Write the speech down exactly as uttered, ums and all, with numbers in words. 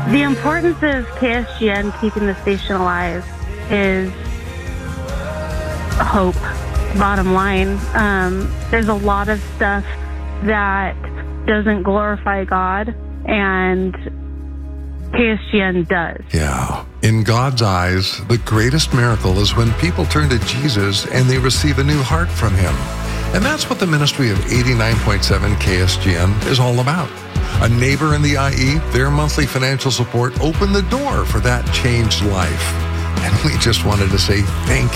The importance of K S G N keeping the station alive is hope, bottom line. Um, there's a lot of stuff that doesn't glorify God, and K S G N does. Yeah. In God's eyes, the greatest miracle is when people turn to Jesus and they receive a new heart from Him. And that's what the ministry of eighty-nine point seven K S G N is all about. A neighbor in the I E, their monthly financial support opened the door for that changed life. And we just wanted to say thank you.